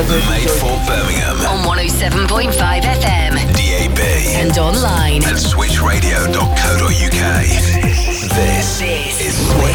Made for Birmingham. On 107.5 FM. DAB. And online. At switchradio.co.uk. This is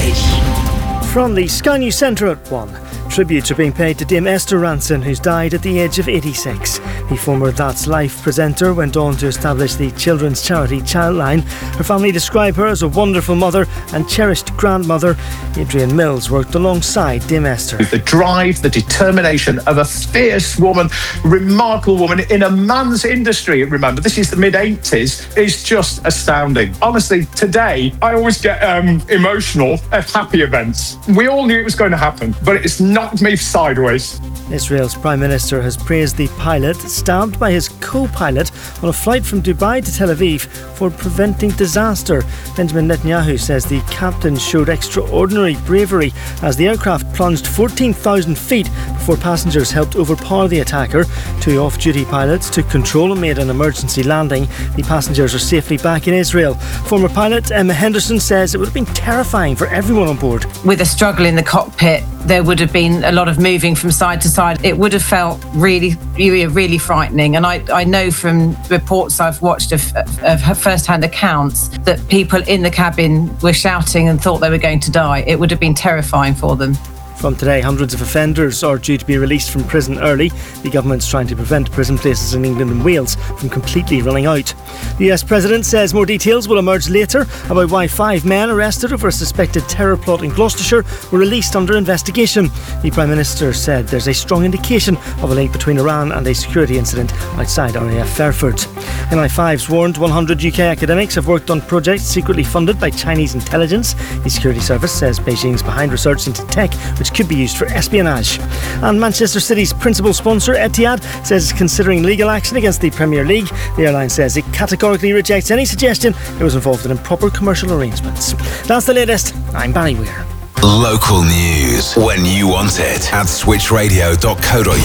Switch. From the Sky News Centre at 1. Tributes are being paid to Dame Esther Ranson, who's died at the age of 86. The former That's Life presenter went on to establish the children's charity Childline. Her family describe her as a wonderful mother and cherished grandmother. Adrian Mills worked alongside Dame Esther. The drive, the determination of a fierce woman, remarkable woman in a man's industry. Remember, this is the mid-80s, is just astounding. Honestly, today, I always get emotional at happy events. We all knew it was going to happen, but it's knocked me sideways. Israel's Prime Minister has praised the pilot stabbed by his co-pilot on a flight from Dubai to Tel Aviv for preventing disaster. Benjamin Netanyahu says the captain showed extraordinary bravery as the aircraft plunged 14,000 feet before passengers helped overpower the attacker. 2 off-duty pilots took control and made an emergency landing. The passengers are safely back in Israel. Former pilot Emma Henderson says it would have been terrifying for everyone on board. With a struggle in the cockpit, there would have been a lot of moving from side to side. It would have felt really frightening. And I know from reports I've watched of first-hand accounts that people in the cabin were shouting and thought they were going to die. It would have been terrifying for them. From today, hundreds of offenders are due to be released from prison early. The government's trying to prevent prison places in England and Wales from completely running out. The US President says more details will emerge later about why 5 men arrested over a suspected terror plot in Gloucestershire were released under investigation. The Prime Minister said there's a strong indication of a link between Iran and a security incident outside RAF Fairford. MI5's warned 100 UK academics have worked on projects secretly funded by Chinese intelligence. The security service says Beijing's behind research into tech which could be used for espionage. And Manchester City's principal sponsor Etihad says it's considering legal action against the Premier League. The airline says it categorically rejects any suggestion it was involved in improper commercial arrangements. That's the latest. I'm Barry Weir. Local news when you want it at switchradio.co.uk.